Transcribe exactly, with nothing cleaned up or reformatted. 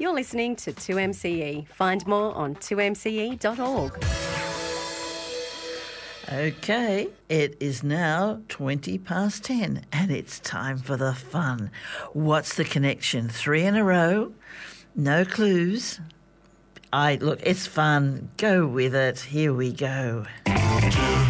You're listening to two M C E. Find more on two m c e dot org. Okay, it is now twenty past ten and it's time for the fun. What's the connection? Three in a row, no clues. I look, it's fun. Go with it. Here we go.